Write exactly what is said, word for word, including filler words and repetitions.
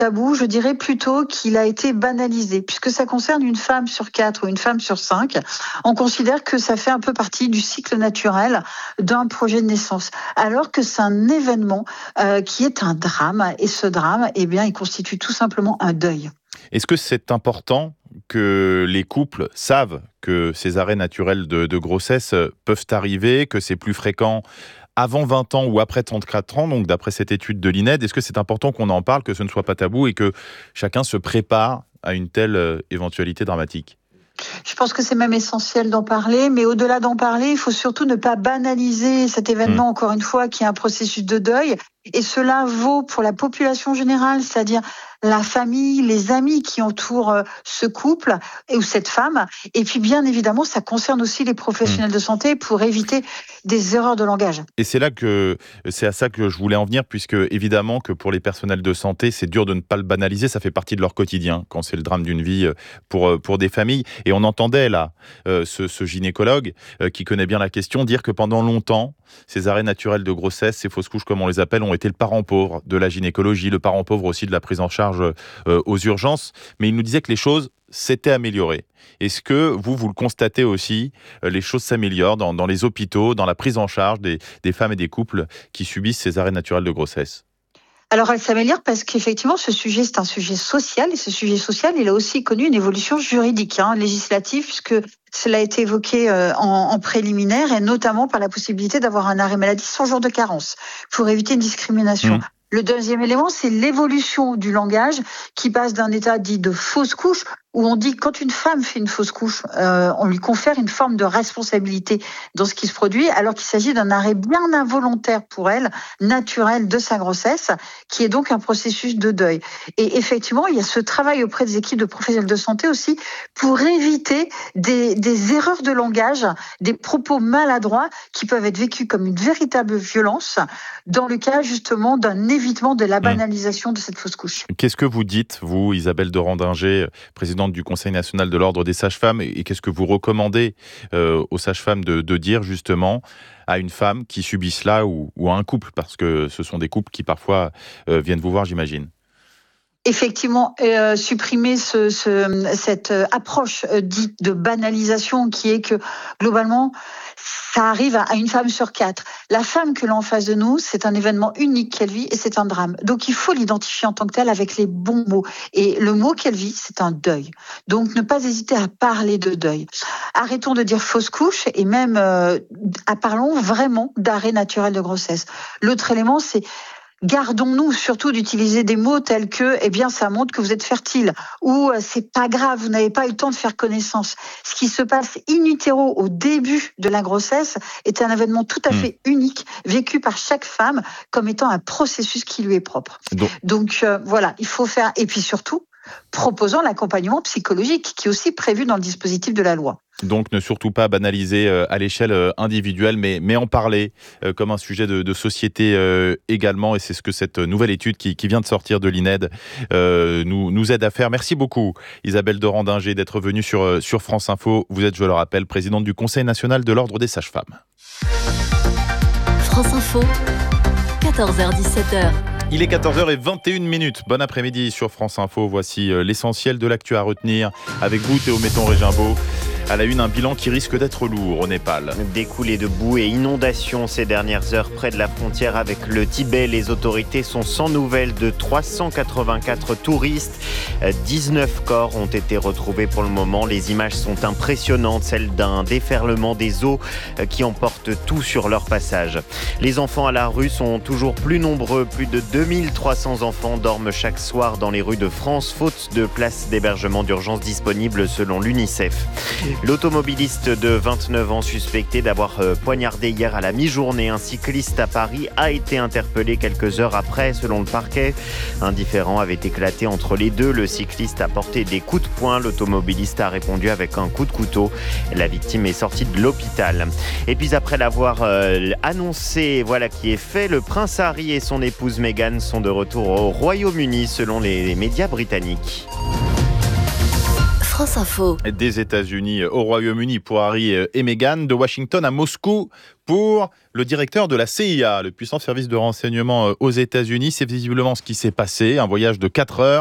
tabou, je dirais plutôt qu'il a été banalisé, puisque ça concerne une femme sur quatre ou une femme sur cinq. On considère que ça fait un peu partie du cycle naturel d'un projet de naissance, alors que c'est un événement euh, qui est un drame, et ce drame, eh bien, il constitue tout simplement un deuil. Est-ce que c'est important que les couples savent que ces arrêts naturels de, de grossesse peuvent arriver, que c'est plus fréquent avant vingt ans ou après trente-quatre ans, donc d'après cette étude de l'I N E D, est-ce que c'est important qu'on en parle, que ce ne soit pas tabou et que chacun se prépare à une telle euh, éventualité dramatique ? Je pense que c'est même essentiel d'en parler, mais au-delà d'en parler, il faut surtout ne pas banaliser cet événement, mmh. encore une fois, qui est un processus de deuil. Et cela vaut pour la population générale, c'est-à-dire la famille, les amis qui entourent ce couple et ou cette femme. Et puis bien évidemment, ça concerne aussi les professionnels mmh. de santé pour éviter des erreurs de langage. Et c'est là que c'est à ça que je voulais en venir, puisque évidemment que pour les personnels de santé, c'est dur de ne pas le banaliser. Ça fait partie de leur quotidien quand c'est le drame d'une vie pour pour des familles. Et on entendait là ce, ce gynécologue qui connaît bien la question dire que pendant longtemps, ces arrêts naturels de grossesse, ces fausses couches comme on les appelle, ont été le parent pauvre de la gynécologie, le parent pauvre aussi de la prise en charge euh, aux urgences. Mais il nous disait que les choses s'étaient améliorées. Est-ce que vous, vous le constatez aussi, euh, les choses s'améliorent dans, dans les hôpitaux, dans la prise en charge des, des femmes et des couples qui subissent ces arrêts naturels de grossesse ? Alors, elle s'améliore parce qu'effectivement, ce sujet, c'est un sujet social. Et ce sujet social, il a aussi connu une évolution juridique, hein, législative, puisque cela a été évoqué euh, en, en préliminaire, et notamment par la possibilité d'avoir un arrêt maladie sans jour de carence, pour éviter une discrimination. Mmh. Le deuxième élément, c'est l'évolution du langage qui passe d'un état dit de fausse couche, où on dit que quand une femme fait une fausse couche, euh, on lui confère une forme de responsabilité dans ce qui se produit, alors qu'il s'agit d'un arrêt bien involontaire pour elle, naturel de sa grossesse, qui est donc un processus de deuil. Et effectivement, il y a ce travail auprès des équipes de professionnels de santé aussi pour éviter des, des erreurs de langage, des propos maladroits qui peuvent être vécus comme une véritable violence dans le cas justement d'un évitement de la banalisation mmh. de cette fausse couche. Qu'est-ce que vous dites, vous, Isabelle de Randinger, présidente du Conseil national de l'Ordre des sages-femmes, et qu'est-ce que vous recommandez euh, aux sages-femmes de, de dire justement à une femme qui subit cela ou, ou à un couple, parce que ce sont des couples qui parfois euh, viennent vous voir, j'imagine. Effectivement, euh, supprimer ce, ce, cette approche euh, dite de banalisation qui est que globalement, ça arrive à une femme sur quatre. La femme que l'on a en face de nous, c'est un événement unique qu'elle vit et c'est un drame. Donc il faut l'identifier en tant que tel avec les bons mots. Et le mot qu'elle vit, c'est un deuil. Donc ne pas hésiter à parler de deuil. Arrêtons de dire fausse couche et même euh, parlons vraiment d'arrêt naturel de grossesse. L'autre élément, c'est gardons-nous surtout d'utiliser des mots tels que « eh bien, ça montre que vous êtes fertile » ou « c'est pas grave, vous n'avez pas eu le temps de faire connaissance ». Ce qui se passe in utero au début de la grossesse est un événement tout à fait mmh. unique, vécu par chaque femme comme étant un processus qui lui est propre. Donc, Donc euh, voilà, il faut faire... Et puis surtout, proposant l'accompagnement psychologique qui est aussi prévu dans le dispositif de la loi. Donc ne surtout pas banaliser euh, à l'échelle euh, individuelle, mais, mais en parler euh, comme un sujet de, de société euh, également. Et c'est ce que cette nouvelle étude qui, qui vient de sortir de l'I N E D euh, nous, nous aide à faire. Merci beaucoup Isabelle de Randinger d'être venue sur, sur France Info. Vous êtes, je le rappelle, présidente du Conseil national de l'Ordre des sages-femmes. France Info, quatorze heures dix-sept heures. Il est quatorze heures vingt et une minutes. Bon après-midi sur France Info. Voici l'essentiel de l'actu à retenir avec vous, Théo Metton-Régimbaud. À la une, un bilan qui risque d'être lourd au Népal. Des coulées de boue et inondations ces dernières heures près de la frontière avec le Tibet. Les autorités sont sans nouvelles de trois cent quatre-vingt-quatre touristes. dix-neuf corps ont été retrouvés pour le moment. Les images sont impressionnantes, celles d'un déferlement des eaux qui emportent tout sur leur passage. Les enfants à la rue sont toujours plus nombreux. Plus de deux mille trois cents enfants dorment chaque soir dans les rues de France, faute de places d'hébergement d'urgence disponibles selon l'UNICEF. L'automobiliste de vingt-neuf ans suspecté d'avoir poignardé hier à la mi-journée un cycliste à Paris a été interpellé quelques heures après, selon le parquet. Un différend avait éclaté entre les deux. Le cycliste a porté des coups de poing. L'automobiliste a répondu avec un coup de couteau. La victime est sortie de l'hôpital. Et puis après l'avoir euh, annoncé, voilà qui est fait, le prince Harry et son épouse Meghan sont de retour au Royaume-Uni selon les médias britanniques. France Info. Des États-Unis au Royaume-Uni pour Harry et Meghan, de Washington à Moscou pour le directeur de la C I A, le puissant service de renseignement aux États-Unis. C'est visiblement ce qui s'est passé, un voyage de quatre heures.